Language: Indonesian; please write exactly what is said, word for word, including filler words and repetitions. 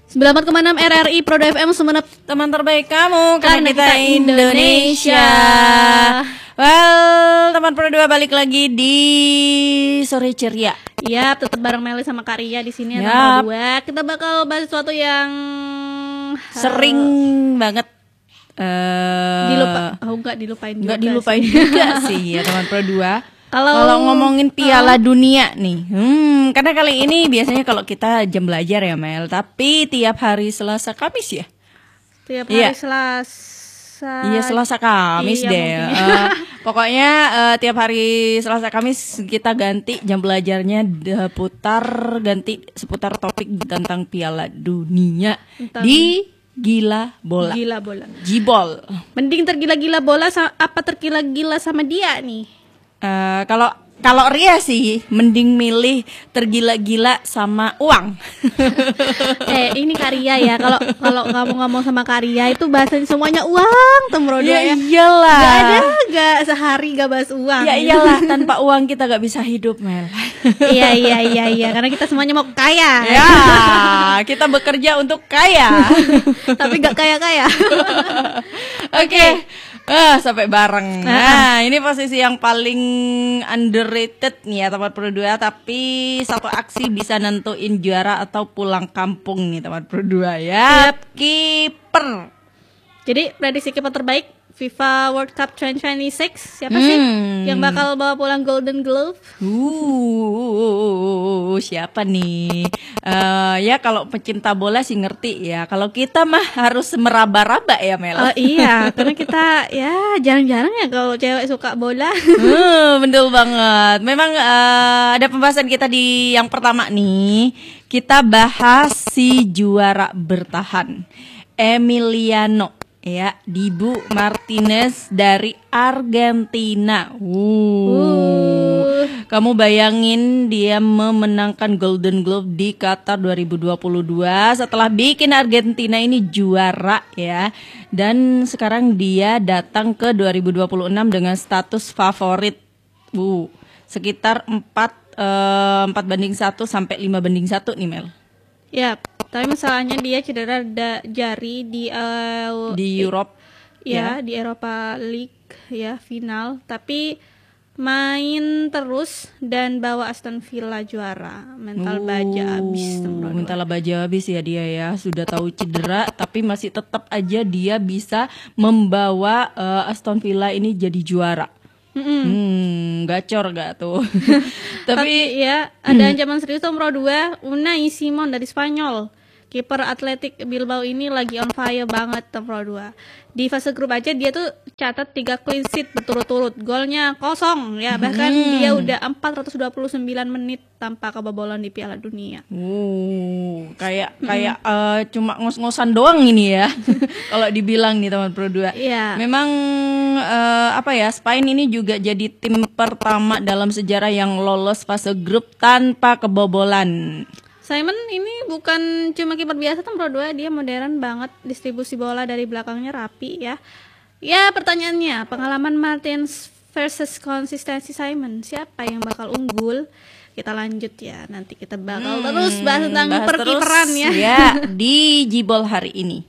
sembilan puluh empat koma enam R R I Prodo F M Sumenep, teman terbaik kamu karena, karena kita, kita Indonesia. Indonesia. Well, teman Prodo dua balik lagi di sore ceria. Ya, tetap bareng Meli sama Karya di sini ya, Yap. teman dua. Kita bakal bahas sesuatu yang Sering banget uh, dilupa. Oh, enggak dilupain juga. Enggak dilupain sih. juga sih ya teman Pro dua. Kalau Kalau ngomongin Piala uh, Dunia nih, hmm, karena kali ini biasanya kalau kita jam belajar ya Mel, tapi tiap hari Selasa Kamis ya. Tiap hari Iya. Selasa. Iya Selasa Kamis Iya, deh. mungkin. Uh, pokoknya uh, tiap hari Selasa Kamis kita ganti jam belajarnya de- putar ganti seputar topik tentang Piala Dunia Tentang di Gila Bola. Gila bola. Jibol. Mending tergila-gila bola sa- apa tergila-gila sama dia nih? Uh, kalau kalau Ria sih mending milih tergila-gila sama uang. eh ini Karya ya. Kalau kalau kamu ngomong sama Karya itu bahasanya semuanya uang, Temrodo ya. Ya iyalah. Gak ada gak sehari gak bahas uang. Ya iyalah, tanpa uang kita gak bisa hidup, Mel. Iya iya iya iya karena kita semuanya mau kaya. Ya, kita bekerja untuk kaya. Tapi gak kaya-kaya. Oke. Ah, sampai bareng. Nah, ini posisi yang paling underrated nih ya teman Pro dua, tapi satu aksi bisa nentuin juara atau pulang kampung nih teman Pro dua ya. Yap. Kiper. Jadi prediksi kiper terbaik FIFA World Cup dua ribu dua puluh enam siapa sih Hmm. yang bakal bawa pulang Golden Glove? Uh, siapa nih? Uh, ya kalau pecinta bola sih ngerti ya. Kalau kita mah harus meraba-raba ya Mel. Oh iya, karena kita ya jarang-jarang ya kalau cewek suka bola. Hmm, betul banget. Memang uh, ada pembahasan kita di yang pertama nih. Kita bahas si juara bertahan, Emiliano. Ya, Dibu Martinez dari Argentina. Uh. Uh. Kamu bayangin dia memenangkan Golden Glove di Qatar dua ribu dua puluh dua setelah bikin Argentina ini juara ya. Dan sekarang dia datang ke dua ribu dua puluh enam dengan status favorit. Uh, sekitar empat eh, empat banding satu sampai lima banding satu nih Mel. Ya, tapi masalahnya dia cedera da- jari di uh, Di Europe ya, di Eropa League ya final, tapi main terus dan bawa Aston Villa juara. Mental Uh, baja abis teman-teman. mental baja abis ya dia ya. Sudah tahu cedera tapi masih tetap aja dia bisa membawa uh, Aston Villa ini jadi juara. Mm-mm. Hmm, gacor gak tuh? Tapi Tapi ya ada ancaman serius tuh Pro dua, Unai Simon dari Spanyol. Kiper Athletic Bilbao ini lagi on fire banget tuh Pro dua. Di fase grup aja dia tuh catat tiga clean sheet berturut-turut. Golnya kosong ya, bahkan Hmm. dia udah empat ratus dua puluh sembilan menit tanpa kebobolan di Piala Dunia. uh, kayak kayak uh, cuma ngos-ngosan doang ini ya. Kalau dibilang nih teman Pro dua. Iya. Memang uh, apa ya, Spain ini juga jadi tim pertama dalam sejarah yang lolos fase grup tanpa kebobolan. Simon ini bukan cuma kiper biasa tuh Pro dua, dia modern banget, distribusi bola dari belakangnya rapi ya. Ya pertanyaannya, pengalaman Martins versus konsistensi Simon, siapa yang bakal unggul? Kita lanjut ya, nanti kita bakal Hmm, terus bahas tentang bahas perkiperan terus ya. ya di Jibol hari ini.